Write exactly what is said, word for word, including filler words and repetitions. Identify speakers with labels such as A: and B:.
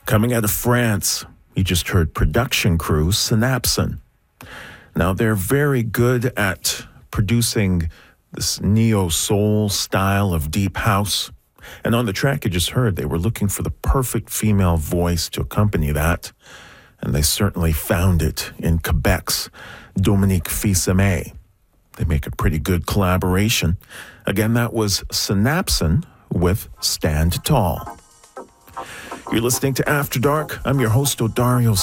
A: Coming out of France, you just heard production crew Synapson. Now, they're very good at producing this neo-soul style of deep house. And on the track you just heard, they were looking for the perfect female voice to accompany that. And they certainly found it in Quebec's Dominique Fils-Aimé. They make a pretty good collaboration. Again, that was Synapson with Stand Tall. You're listening to After Dark. I'm your host, Odario